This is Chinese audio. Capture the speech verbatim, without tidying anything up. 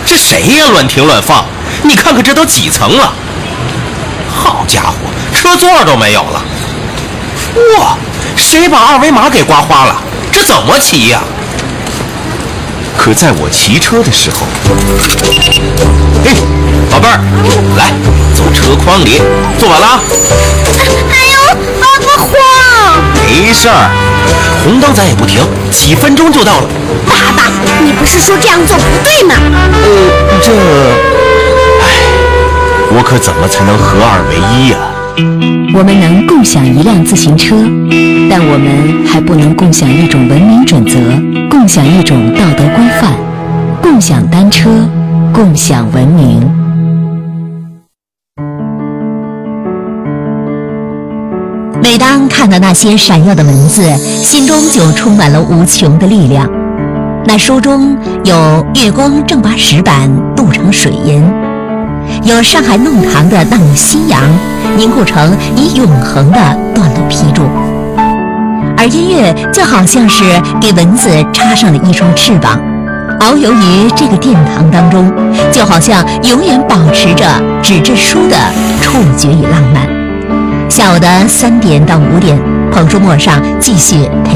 这谁呀？乱停乱放！你看看这都几层了？好家伙，车座都没有了！哇，谁把二维码给刮花了？这怎么骑呀？可在我骑车的时候，嘿，宝贝儿，来，走车筐里，坐稳了啊！ 哎呦，爸爸慌！ 没事儿，红灯咱也不停，几分钟就到了。 爸爸，你不是说这样做不对吗？ 呃，这，哎，我可怎么才能合二为一呀？ 我们能共享一辆自行车，但我们还不能共享一种文明准则，共享一种道德规范，共享单车，共享文明。每当看到那些闪耀的文字，心中就充满了无穷的力量。那书中有月光正把石板镀成水银，有上海弄堂的那抹夕阳凝固成以永恒的断了批注，而音乐就好像是给文字插上了一双翅膀，遨游于这个殿堂当中，就好像永远保持着纸质书的触觉与浪漫。下午的三点到五点，彭叔陌上继续陪